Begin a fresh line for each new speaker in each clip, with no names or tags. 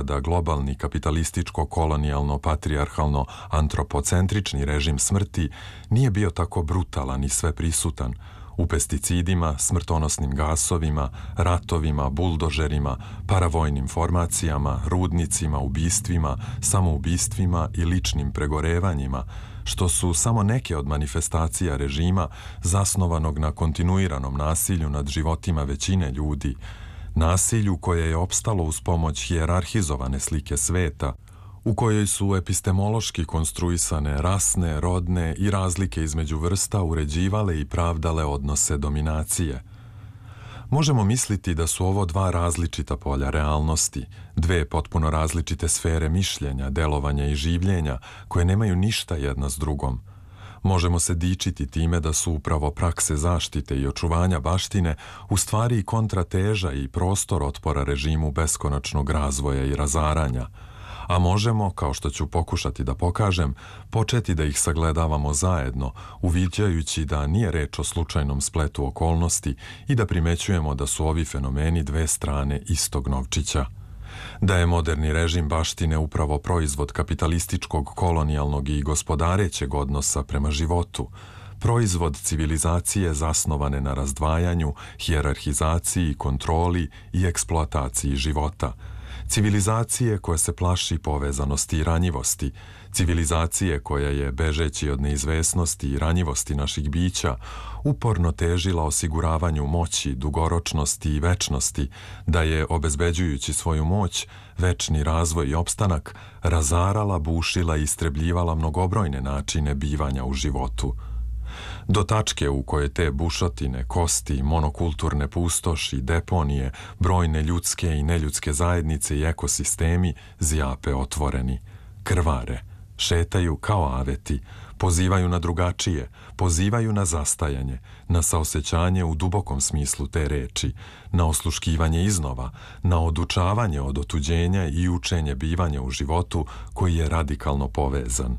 da globalni kapitalističko-kolonijalno-patrijarhalno-antropocentrični režim smrti nije bio tako brutalan i sveprisutan, u pesticidima, smrtonosnim gasovima, ratovima, buldožerima, paravojnim formacijama, rudnicima, ubistvima, samoubistvima i ličnim pregorevanjima, što su samo neke od manifestacija režima zasnovanog na kontinuiranom nasilju nad životima većine ljudi, nasilju koje je opstalo uz pomoć hijerarhizovane slike sveta, u kojoj su epistemološki konstruisane rasne, rodne i razlike između vrsta uređivale i pravdale odnose dominacije. Možemo misliti da su ovo dva različita polja realnosti, dve potpuno različite sfere mišljenja, delovanja i življenja, koje nemaju ništa jedna s drugom. Možemo se dičiti time da su upravo prakse zaštite i očuvanja baštine u stvari i kontrateža i prostor otpora režimu beskonačnog razvoja i razaranja, a možemo, kao što ću pokušati da pokažem, početi da ih sagledavamo zajedno, uviđajući da nije reč o slučajnom spletu okolnosti i da primećujemo da su ovi fenomeni dve strane istog novčića. Da je moderni režim baštine upravo proizvod kapitalističkog, kolonijalnog i gospodarećeg odnosa prema životu, proizvod civilizacije zasnovane na razdvajanju, hijerarhizaciji, kontroli i eksploataciji života, civilizacije koja se plaši povezanosti i ranjivosti, civilizacije koja je, bežeći od neizvesnosti i ranjivosti naših bića, uporno težila osiguravanju moći, dugoročnosti i večnosti, da je, obezbeđujući svoju moć, večni razvoj i opstanak, razarala, bušila i istrebljivala mnogobrojne načine bivanja u životu. Do tačke u kojoj te bušotine, kosti, monokulturne pustoši, deponije, brojne ljudske i neljudske zajednice i ekosistemi zjape otvoreni, krvare, šetaju kao aveti, pozivaju na drugačije, pozivaju na zastajanje, na saosećanje u dubokom smislu te reči, na osluškivanje iznova, na odučavanje od otuđenja i učenje bivanja u životu koji je radikalno povezan.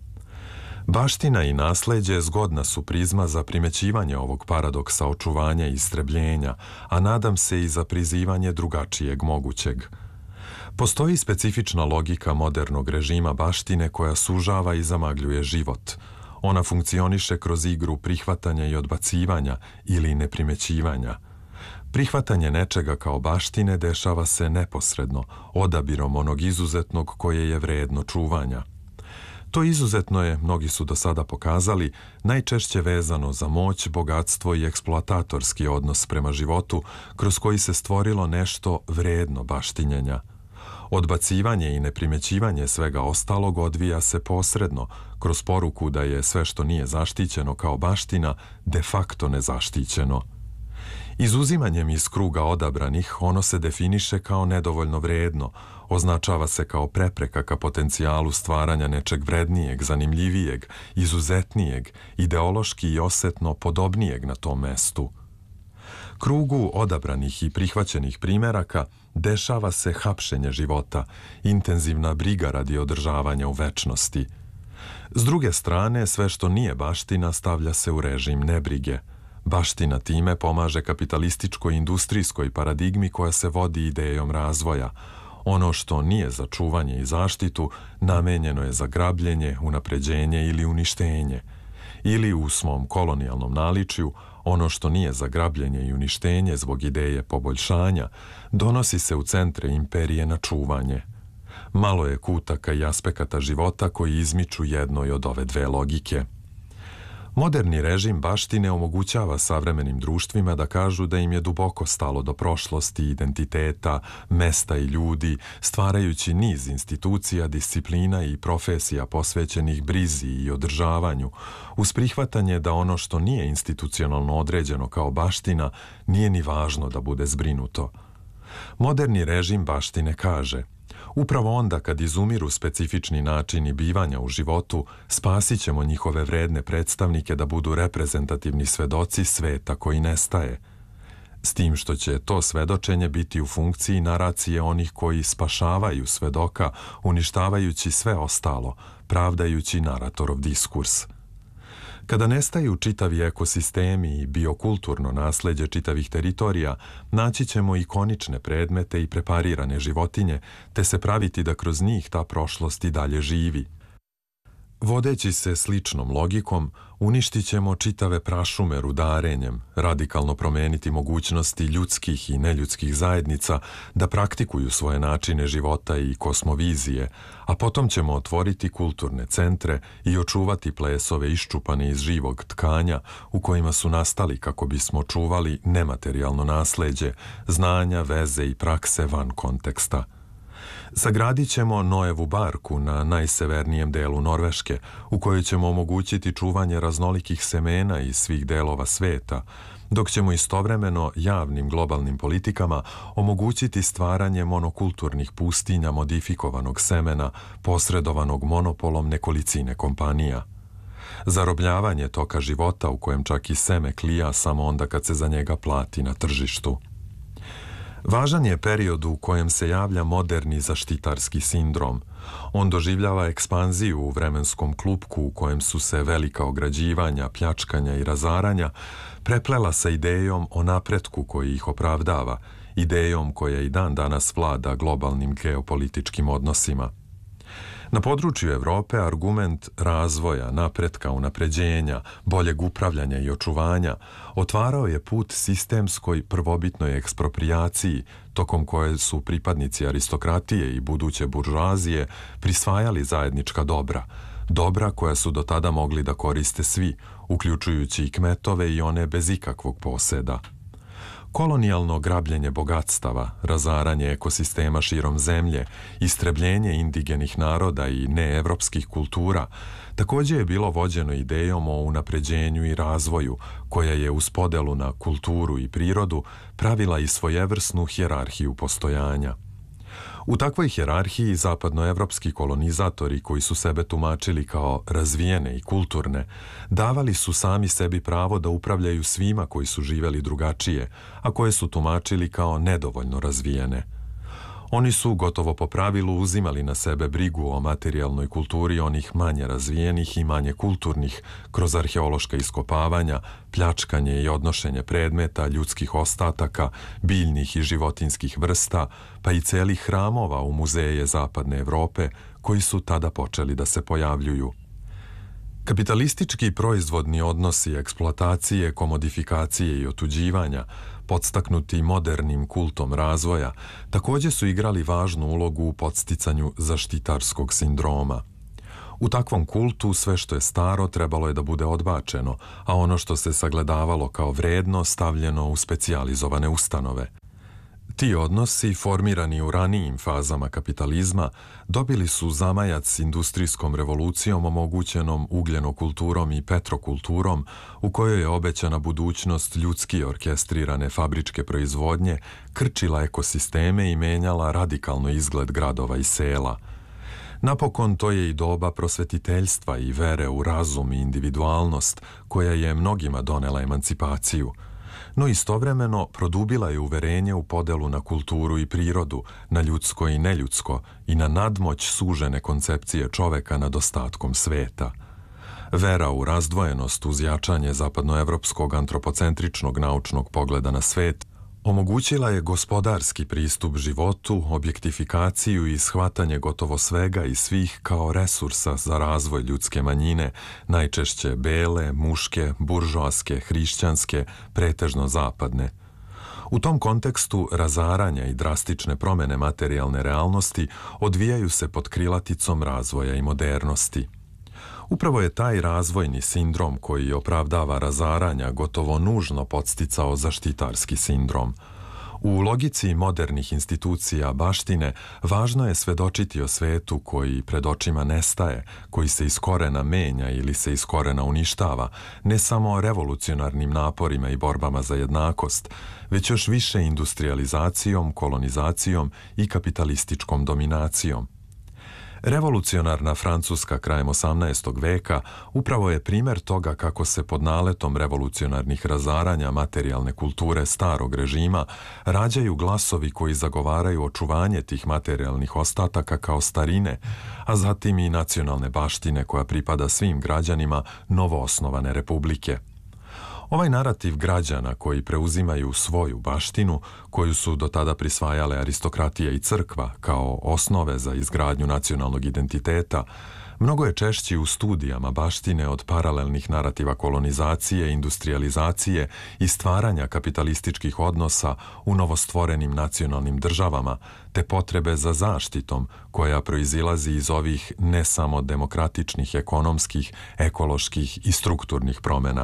Baština i nasleđe zgodna su prizma za primećivanje ovog paradoksa očuvanja i istrebljenja, a nadam se i za prizivanje drugačijeg mogućeg. Postoji specifična logika modernog režima baštine koja sužava i zamagljuje život. Ona funkcioniše kroz igru prihvatanja i odbacivanja ili neprimećivanja. Prihvatanje nečega kao baštine dešava se neposredno, odabirom onog izuzetnog koje je vredno čuvanja. To izuzetno je, mnogi su do sada pokazali, najčešće vezano za moć, bogatstvo i eksploatatorski odnos prema životu kroz koji se stvorilo nešto vredno baštinjenja. Odbacivanje i neprimećivanje svega ostalog odvija se posredno, kroz poruku da je sve što nije zaštićeno kao baština de facto nezaštićeno. Izuzimanjem iz kruga odabranih ono se definiše kao nedovoljno vredno, označava se kao prepreka ka potencijalu stvaranja nečeg vrednijeg, zanimljivijeg, izuzetnijeg, ideološki i osetno podobnijeg na tom mestu. Krugu odabranih i prihvaćenih primeraka dešava se hapšenje života, intenzivna briga radi održavanja u večnosti. S druge strane, sve što nije baština stavlja se u režim nebrige. Baština time pomaže kapitalističkoj industrijskoj paradigmi koja se vodi idejom razvoja. Ono što nije za čuvanje i zaštitu namenjeno je za grabljenje, unapređenje ili uništenje. Ili u svom kolonijalnom naličju, ono što nije za grabljenje i uništenje zbog ideje poboljšanja, donosi se u centre imperije na čuvanje. Malo je kutaka i aspekata života koji izmiču jednoj od ove dve logike. Moderni režim baštine omogućava savremenim društvima da kažu da im je duboko stalo do prošlosti, identiteta, mesta i ljudi, stvarajući niz institucija, disciplina i profesija posvećenih brizi i održavanju, uz prihvatanje da ono što nije institucionalno određeno kao baština nije ni važno da bude zbrinuto. Moderni režim baštine kaže: upravo onda kad izumiru specifični načini bivanja u životu, spasit ćemo njihove vredne predstavnike da budu reprezentativni svedoci sveta koji nestaje. S tim što će to svedočenje biti u funkciji naracije onih koji spašavaju svedoka, uništavajući sve ostalo, pravdajući naratorov diskurs. Kada nestaju čitavi ekosistemi i biokulturno nasleđe čitavih teritorija, naći ćemo ikonične predmete i preparirane životinje, te se praviti da kroz njih ta prošlost i dalje živi. Vodeći se sličnom logikom, uništit ćemo čitave prašume rudarenjem, radikalno promeniti mogućnosti ljudskih i neljudskih zajednica da praktikuju svoje načine života i kosmovizije, a potom ćemo otvoriti kulturne centre i očuvati plesove iščupane iz živog tkanja u kojima su nastali kako bismo čuvali nematerijalno nasleđe, znanja, veze i prakse van konteksta. Sagradit ćemo Noevu barku na najsevernijem delu Norveške, u kojoj ćemo omogućiti čuvanje raznolikih semena iz svih delova sveta, dok ćemo istovremeno javnim globalnim politikama omogućiti stvaranje monokulturnih pustinja modifikovanog semena posredovanog monopolom nekolicine kompanija. Zarobljavanje toka života u kojem čak i seme klija samo onda kad se za njega plati na tržištu. Važan je period u kojem se javlja moderni zaštitarski sindrom. On doživljava ekspanziju u vremenskom klupku u kojem su se velika ograđivanja, pljačkanja i razaranja preplela sa idejom o napretku koji ih opravdava, idejom koja i dan danas vlada globalnim geopolitičkim odnosima. Na području Evrope argument razvoja, napretka, unapređenja, boljeg upravljanja i očuvanja otvarao je put sistemskoj prvobitnoj eksproprijaciji, tokom koje su pripadnici aristokratije i buduće buržoazije prisvajali zajednička dobra, dobra koja su do tada mogli da koriste svi, uključujući i kmetove i one bez ikakvog poseda. Kolonijalno grabljenje bogatstava, razaranje ekosistema širom zemlje, istrebljenje indigenih naroda i neevropskih kultura također je bilo vođeno idejom o unapređenju i razvoju, koja je uz podelu na kulturu i prirodu pravila i svojevrsnu hijerarhiju postojanja. U takvoj hijerarhiji zapadnoevropski kolonizatori koji su sebe tumačili kao razvijene i kulturne, davali su sami sebi pravo da upravljaju svima koji su živeli drugačije, a koje su tumačili kao nedovoljno razvijene. Oni su gotovo po pravilu uzimali na sebe brigu o materijalnoj kulturi onih manje razvijenih i manje kulturnih kroz arheološka iskopavanja, pljačkanje i odnošenje predmeta, ljudskih ostataka, biljnih i životinskih vrsta, pa i celih hramova u muzeje Zapadne Evrope koji su tada počeli da se pojavljuju. Kapitalistički proizvodni odnosi eksploatacije, komodifikacije i otuđivanja, podstaknuti modernim kultom razvoja, također su igrali važnu ulogu u podsticanju zaštitarskog sindroma. U takvom kultu sve što je staro trebalo je da bude odbačeno, a ono što se sagledavalo kao vredno stavljeno u specijalizovane ustanove. Ti odnosi, formirani u ranijim fazama kapitalizma, dobili su zamajac s industrijskom revolucijom omogućenom ugljenokulturom i petrokulturom, u kojoj je obećana budućnost ljudski orkestrirane fabričke proizvodnje, krčila ekosisteme i menjala radikalno izgled gradova i sela. Napokon to je i doba prosvetiteljstva i vere u razum i individualnost, koja je mnogima donela emancipaciju. No istovremeno produbila je uverenje u podelu na kulturu i prirodu, na ljudsko i neljudsko i na nadmoć sužene koncepcije čoveka nad ostatkom sveta. Vera u razdvojenost uz jačanje zapadnoevropskog antropocentričnog naučnog pogleda na svet omogućila je gospodarski pristup životu, objektifikaciju i shvatanje gotovo svega i svih kao resursa za razvoj ljudske manjine, najčešće bele, muške, buržoaske, hrišćanske, pretežno zapadne. U tom kontekstu razaranja i drastične promene materijalne realnosti odvijaju se pod krilaticom razvoja i modernosti. Upravo je taj razvojni sindrom koji opravdava razaranja gotovo nužno podsticao zaštitarski sindrom. U logici modernih institucija baštine važno je svedočiti o svetu koji pred očima nestaje, koji se iz korena menja ili se iz korena uništava, ne samo revolucionarnim naporima i borbama za jednakost, već još više industrializacijom, kolonizacijom i kapitalističkom dominacijom. Revolucionarna Francuska krajem 18. veka upravo je primjer toga kako se pod naletom revolucionarnih razaranja materijalne kulture starog režima rađaju glasovi koji zagovaraju očuvanje tih materijalnih ostataka kao starine, a zatim i nacionalne baštine koja pripada svim građanima novoosnovane republike. Ovaj narativ građana koji preuzimaju svoju baštinu, koju su do tada prisvajale aristokratija i crkva kao osnove za izgradnju nacionalnog identiteta, mnogo je češći u studijama baštine od paralelnih narativa kolonizacije, industrializacije i stvaranja kapitalističkih odnosa u novostvorenim nacionalnim državama, te potrebe za zaštitom koja proizilazi iz ovih ne samo demokratičnih, ekonomskih, ekoloških i strukturnih promjena.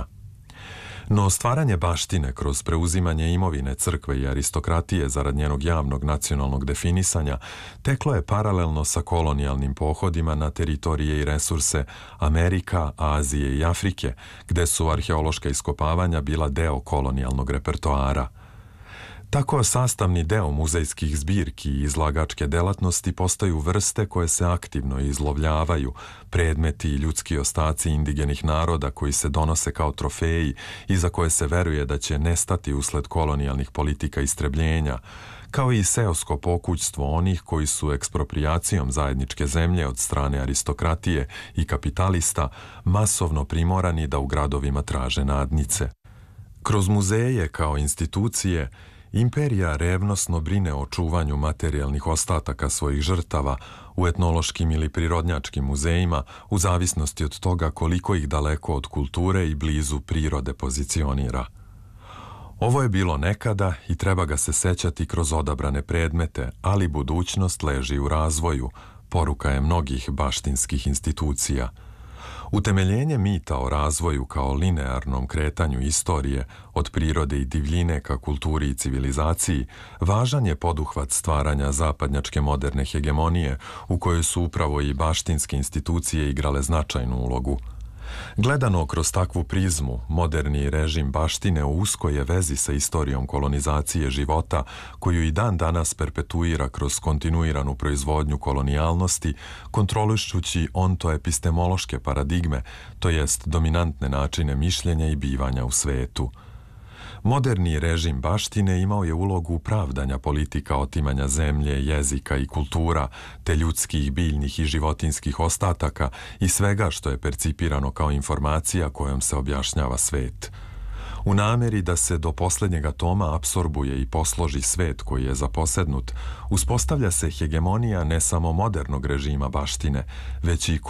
No stvaranje baštine kroz preuzimanje imovine crkve i aristokratije zarad njenog javnog nacionalnog definisanja teklo je paralelno sa kolonijalnim pohodima na teritorije i resurse Amerika, Azije i Afrike, gde su arheološka iskopavanja bila deo kolonijalnog repertoara. Tako sastavni deo muzejskih zbirki i izlagačke delatnosti postaju vrste koje se aktivno izlovljavaju, predmeti i ljudski ostaci indigenih naroda koji se donose kao trofeji i za koje se veruje da će nestati usled kolonijalnih politika istrebljenja, kao i seosko pokućstvo onih koji su eksproprijacijom zajedničke zemlje od strane aristokratije i kapitalista masovno primorani da u gradovima traže nadnice. Kroz muzeje kao institucije, imperija revnosno brine o čuvanju materijalnih ostataka svojih žrtava u etnološkim ili prirodnjačkim muzejima u zavisnosti od toga koliko ih daleko od kulture i blizu prirode pozicionira. Ovo je bilo nekada i treba ga se sećati kroz odabrane predmete, ali budućnost leži u razvoju, poruka je mnogih baštinskih institucija. Utemeljenje mita o razvoju kao linearnom kretanju istorije od prirode i divljine ka kulturi i civilizaciji važan je poduhvat stvaranja zapadnjačke moderne hegemonije u kojoj su upravo i baštinske institucije igrale značajnu ulogu. Gledano kroz takvu prizmu, moderni režim baštine u uskoj je vezi sa istorijom kolonizacije života koju i dan danas perpetuira kroz kontinuiranu proizvodnju kolonijalnosti, kontrolišući ontoepistemološke paradigme, to jest dominantne načine mišljenja i bivanja u svetu. Moderni režim baštine imao je ulogu pravdanja politika otimanja zemlje, jezika i kultura, te ljudskih, biljnih i životinskih ostataka i svega što je percipirano kao informacija kojom se objašnjava svet. U nameri da se do posljednjeg atoma apsorbuje i posloži svet koji je zaposednut, uspostavlja se hegemonija ne samo modernog režima baštine, već i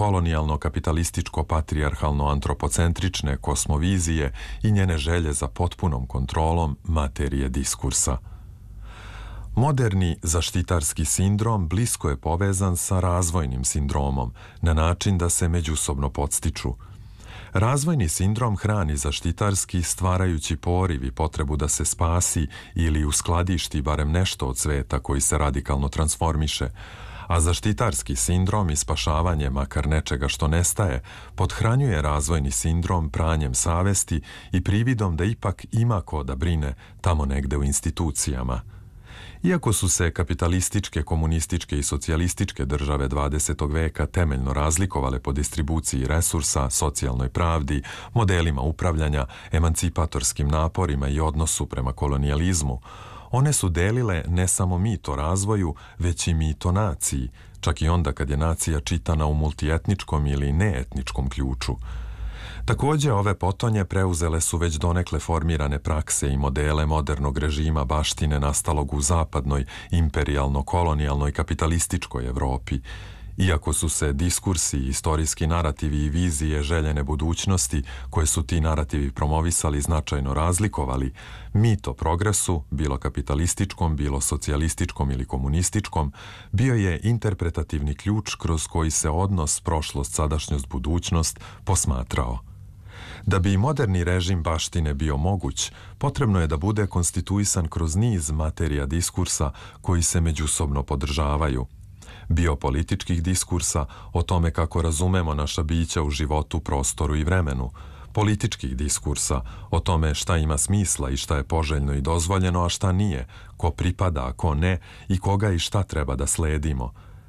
kolonijalno-kapitalističko-patrijarhalno-antropocentrične kosmovizije i njene želje za potpunom kontrolom materije diskursa. Moderni zaštitarski sindrom blisko je povezan sa razvojnim sindromom na način da se međusobno podstiču. Razvojni sindrom hrani zaštitarski stvarajući poriv i potrebu da se spasi ili uskladišti barem nešto od sveta koji se radikalno transformiše, a zaštitarski sindrom i spašavanje makar nečega što nestaje pothranjuje razvojni sindrom pranjem savesti i prividom da ipak ima ko da brine tamo negde u institucijama. Iako su se kapitalističke, komunističke i socijalističke države 20. veka temeljno razlikovale po distribuciji resursa, socijalnoj pravdi, modelima upravljanja, emancipatorskim naporima i odnosu prema kolonijalizmu, one su delile ne samo mit o razvoju, već i mit o naciji, čak i onda kad je nacija čitana u multietničkom ili neetničkom ključu. Također, ove potonje preuzele su već donekle formirane prakse i modele modernog režima baštine nastalog u zapadnoj, imperijalno-kolonijalnoj kapitalističkoj Evropi. Iako su se diskursi, istorijski narativi i vizije željene budućnosti koje su ti narativi promovisali značajno razlikovali, mit o progresu, bilo kapitalističkom, bilo socijalističkom ili komunističkom, bio je interpretativni ključ kroz koji se odnos prošlost, sadašnjost, budućnost posmatrao. Da bi moderni režim baštine bio moguć, potrebno je da bude konstituisan kroz niz materija diskursa koji se međusobno podržavaju. Biopolitičkih diskursa o tome kako razumemo naša bića u životu, prostoru i vremenu, političkih diskursa o tome šta ima smisla i šta je poželjno i dozvoljeno, a šta nije, ko pripada, a ko ne i koga i šta treba da sledimo,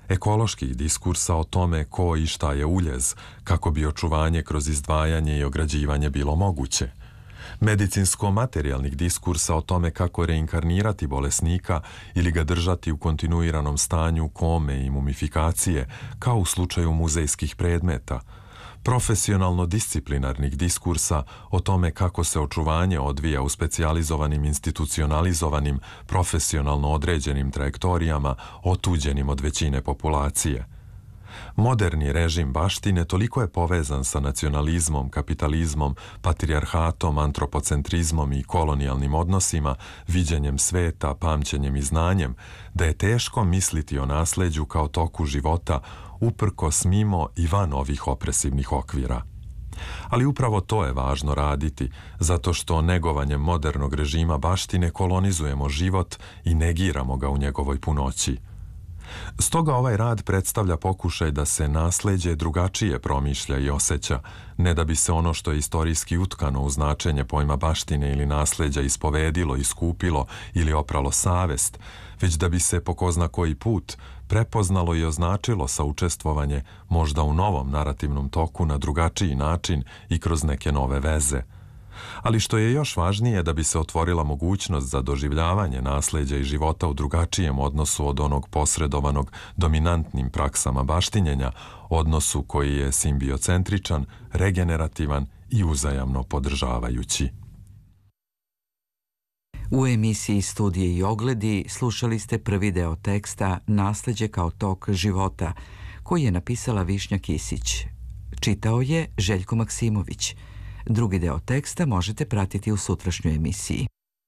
ekoloških diskursa o tome ko i šta je uljez, kako bi očuvanje kroz izdvajanje i ograđivanje bilo moguće, medicinsko-materijalnih diskursa o tome kako reinkarnirati bolesnika ili ga držati u kontinuiranom stanju kome i mumifikacije, kao u slučaju muzejskih predmeta, profesionalno-disciplinarnih diskursa o tome kako se očuvanje odvija u specijalizovanim, institucionalizovanim, profesionalno određenim trajektorijama otuđenim od većine populacije. Moderni režim baštine toliko je povezan sa nacionalizmom, kapitalizmom, patrijarhatom, antropocentrizmom i kolonijalnim odnosima, viđenjem sveta, pamćenjem i znanjem, da je teško misliti o nasleđu kao toku života uprkos mimo i van ovih opresivnih okvira. Ali upravo to je važno raditi, zato što negovanjem modernog režima baštine kolonizujemo život i negiramo ga u njegovoj punoći. Stoga ovaj rad predstavlja pokušaj da se nasleđe drugačije promišlja i osjeća, ne da bi se ono što je istorijski utkano u značenje pojma baštine ili nasleđa ispovedilo, iskupilo ili opralo savest, već da bi se po ko zna koji put prepoznalo i označilo saučestvovanje možda u novom narativnom toku na drugačiji način i kroz neke nove veze. Ali što je još važnije, da bi se otvorila mogućnost za doživljavanje nasleđa i života u drugačijem odnosu od onog posredovanog dominantnim praksama baštinjenja, odnosu koji je simbiocentričan, regenerativan i uzajamno podržavajući.
U emisiji Studije i ogledi slušali ste prvi deo teksta Nasleđe kao tok života, koji je napisala Višnja Kisić. Čitao je Željko Maksimović. Drugi deo teksta možete pratiti u sutrašnjoj emisiji.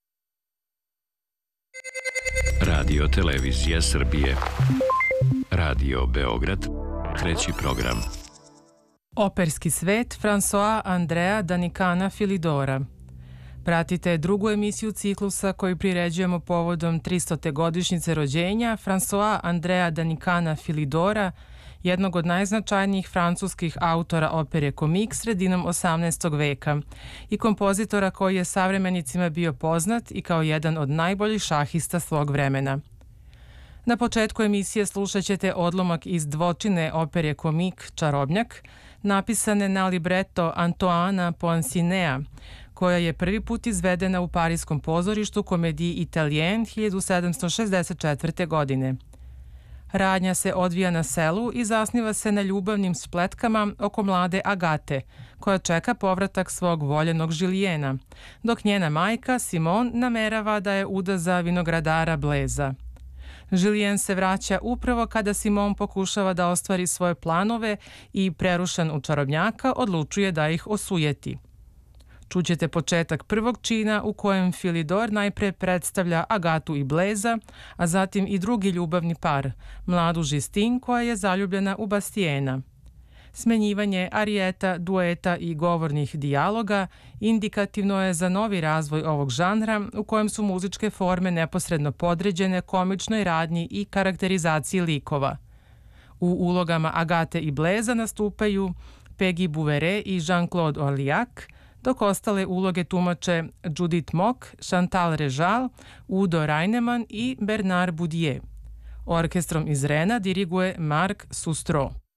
Radio Televizija Srbije. Radio Beograd. Treći program.
Operski svet François Andrea Danicana Filidora. Pratite drugu emisiju ciklusa koju priređujemo povodom 300. godišnjice rođenja François Andrea Danicana Filidora, jednog od najznačajnijih francuskih autora opere komik sredinom 18. veka i kompozitora koji je savremenicima bio poznat i kao jedan od najboljih šahista svog vremena. Na početku emisije slušat ćete odlomak iz dvočine opere komik Čarobnjak, napisane na libreto Antoana Poincinea, koja je prvi put izvedena u pariskom pozorištu Komediji Italien 1764. godine. Radnja se odvija na selu i zasniva se na ljubavnim spletkama oko mlade Agate, koja čeka povratak svog voljenog Žilijena, dok njena majka Simon namerava da je uda za vinogradara Bleza. Žilijen se vraća upravo kada Simon pokušava da ostvari svoje planove i, prerušen u čarobnjaka, odlučuje da ih osujeti. Čućete početak prvog čina u kojem Filidor najpre predstavlja Agatu i Bleza, a zatim i drugi ljubavni par, mladu Žistin koja je zaljubljena u Bastijena. Smenjivanje arijeta, dueta i govornih dijaloga indikativno je za novi razvoj ovog žanra u kojem su muzičke forme neposredno podređene komičnoj radnji i karakterizaciji likova. U ulogama Agate i Bleza nastupaju Peggy Bouveret i Jean-Claude Orliac, dok ostale uloge tumače Judith Mock, Chantal Rejal, Udo Reinemann i Bernard Boudier. Orkestrom iz Rena diriguje Marc Sustro.